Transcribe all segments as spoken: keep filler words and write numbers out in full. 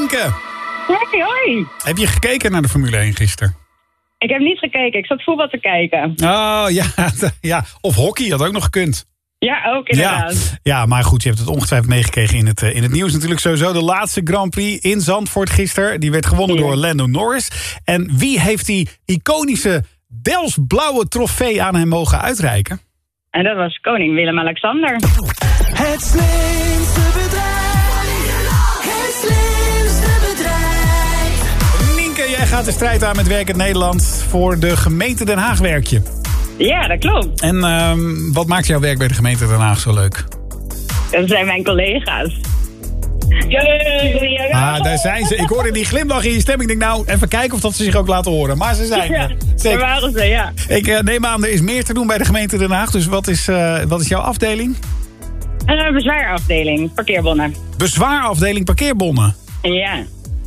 Nienke. Hoi, hoi. Heb je gekeken naar de Formule één gisteren? Ik heb niet gekeken. Ik zat voetbal te kijken. Oh, ja. ja. Of hockey, had ook nog gekund. Ja, ook inderdaad. Ja, ja, maar goed, je hebt het ongetwijfeld meegekregen in het, in het nieuws. Natuurlijk sowieso de laatste Grand Prix in Zandvoort gisteren. Die werd gewonnen ja. door Lando Norris. En wie heeft die iconische Delfts-blauwe trofee aan hem mogen uitreiken? En dat was koning Willem-Alexander. Het slimste bedrijf. Het slimste bedrijf. Nienke, jij gaat de strijd aan met Werk in Nederland. Voor de gemeente Den Haag werk je. Ja, dat klopt. En uh, wat maakt jouw werk bij de gemeente Den Haag zo leuk? Dat zijn mijn collega's. Ah, daar zijn ze. Ik hoorde die glimlach in je stem. Ik denk, nou, even kijken of dat ze zich ook laten horen. Maar ze zijn ja, er. Daar waren ze, ja. Ik uh, neem aan, er is meer te doen bij de gemeente Den Haag. Dus wat is, uh, wat is jouw afdeling? Een uh, bezwaarafdeling, parkeerbonnen. Bezwaarafdeling parkeerbonnen? Ja.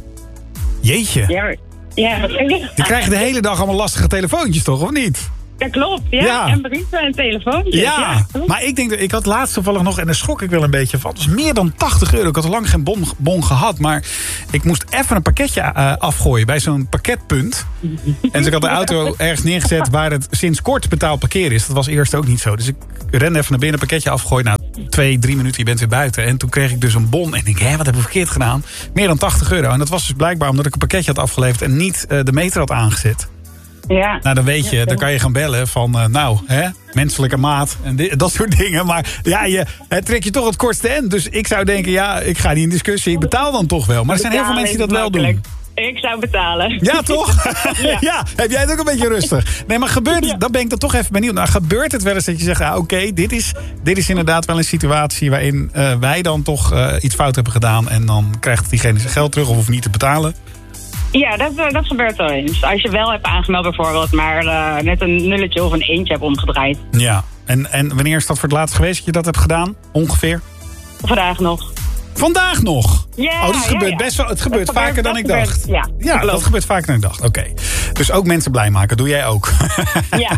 Jeetje. Ja, ja. Die krijgen de hele dag allemaal lastige telefoontjes, toch? Of niet? Dat klopt, ja. ja. En brieven en telefoontjes. Ja, ja maar ik denk, ik had laatst toevallig nog, en daar schrok ik wel een beetje van. Het was meer dan tachtig euro. Ik had al lang geen bon, bon gehad, maar ik moest even een pakketje uh, afgooien bij zo'n pakketpunt. En dus ik had de auto ergens neergezet waar het sinds kort betaald parkeren is. Dat was eerst ook niet zo. Dus ik rende even naar binnen, pakketje afgooien. Nou, twee, drie minuten, je bent weer buiten. En toen kreeg ik dus een bon. En ik denk, hé, wat heb ik verkeerd gedaan? Meer dan tachtig euro. En dat was dus blijkbaar omdat ik een pakketje had afgeleverd en niet uh, de meter had aangezet. Ja. Nou, dan weet je, dan kan je gaan bellen van, uh, nou, hè, menselijke maat en dit, dat soort dingen. Maar ja, je het trek je toch het kortste end. Dus ik zou denken, ja, ik ga niet in discussie, ik betaal dan toch wel. Maar er zijn heel veel mensen die dat wel doen. Ik zou betalen. Ja, toch? Ja. ja, heb jij het ook een beetje rustig? Nee, maar gebeurt het, dan ben ik er toch even benieuwd. Nou, gebeurt het wel eens dat je zegt, ah, oké, okay, dit, is, dit is inderdaad wel een situatie waarin uh, wij dan toch uh, iets fout hebben gedaan. En dan krijgt diegene zijn geld terug of hoeft niet te betalen. Ja, dat, dat gebeurt wel eens. Als je wel hebt aangemeld bijvoorbeeld, maar uh, net een nulletje of een eentje hebt omgedraaid. Ja, en, en wanneer is dat voor het laatst geweest dat je dat hebt gedaan? Ongeveer? Vandaag nog. Vandaag nog? Ja, oh, dus het ja, gebeurt ja. best wel. Het gebeurt dat vaker gebeurt, dan ik gebeurt, dacht. Ja, ja dat, dat gebeurt vaker dan ik dacht. Oké. Okay. Dus ook mensen blij maken, doe jij ook. Ja.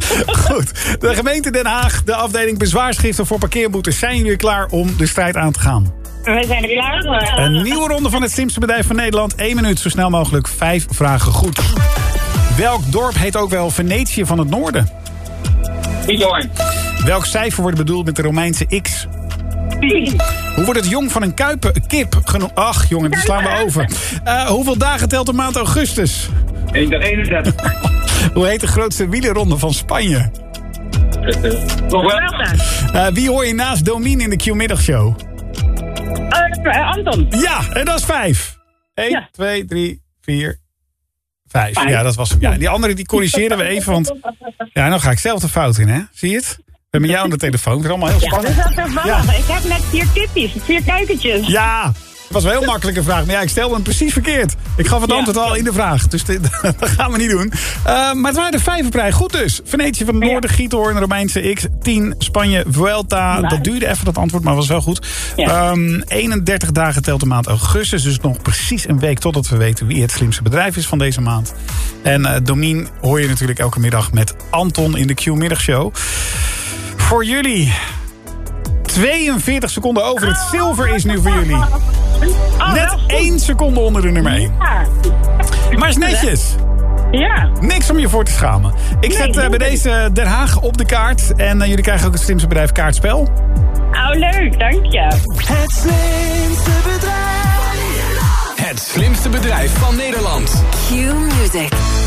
Goed. De gemeente Den Haag, de afdeling bezwaarschriften voor parkeerboetes. Zijn jullie klaar om de strijd aan te gaan? We zijn er klaar voor. Een nieuwe ronde van het slimste bedrijf van Nederland. Eén minuut, zo snel mogelijk. Vijf vragen goed. Welk dorp heet ook wel Venetië van het Noorden? Bjorn. Welk cijfer wordt bedoeld met de Romeinse X? tien. Hoe wordt het jong van een kuipen, kip genoemd? Ach, jongen, die slaan we over. Uh, hoeveel dagen telt de maand augustus? eenendertig. Hoe heet de grootste wielerronde van Spanje? Uh, wie hoor je naast Domien in de Q-middagshow? Uh, uh, Anton. Ja, en dat is vijf. Eén, ja. twee, drie, vier, vijf. vijf. Ja, dat was hem. Ja, die andere die corrigeren we even, want ja, nou ga ik zelf de fout in, hè? Zie je het? Ik ben met jou aan de telefoon. Het is allemaal heel spannend. Ja, dat is wel toevallig. Ja. Ik heb net vier kippies, vier kuikentjes. Ja, het was wel een heel makkelijke vraag. Maar ja, ik stelde hem precies verkeerd. Ik gaf het antwoord ja. al in de vraag. Dus dit, dat gaan we niet doen. Uh, maar het waren de vijvenprij. Goed dus. Venetië van het Noorden, ja. Giethoorn, Romeinse X. tien, Spanje, Vuelta. Ja. Dat duurde even, dat antwoord, maar was wel goed. Ja. Um, eenendertig dagen telt de maand augustus. Dus nog precies een week totdat we weten wie het slimste bedrijf is van deze maand. En uh, Domien hoor je natuurlijk elke middag met Anton in de Q-middagshow. Voor jullie... tweeënveertig seconden over. Het zilver is nu voor jullie. Net één seconde onder de nummer één. Maar is netjes. Ja. Niks om je voor te schamen. Ik zet uh, bij deze Den Haag op de kaart. En uh, jullie krijgen ook het slimste bedrijf kaartspel. Oh, leuk. Dank je. Het slimste bedrijf. Het slimste bedrijf van Nederland. Q Music.